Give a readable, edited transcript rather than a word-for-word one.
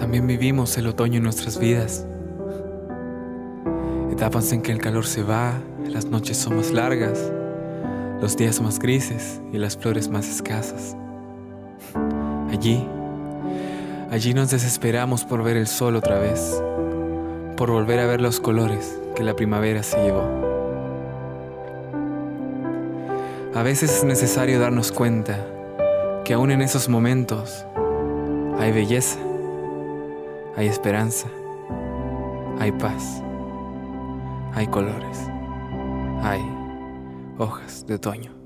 También vivimos el otoño en nuestras vidas. Etapas en que el calor se va, las noches son más largas, los días son más grises y las flores más escasas. Allí nos desesperamos por ver el sol otra vez, por volver a ver los colores que la primavera se llevó. A veces es necesario darnos cuenta que aún en esos momentos hay belleza, hay esperanza, hay paz, hay colores, hay hojas de otoño.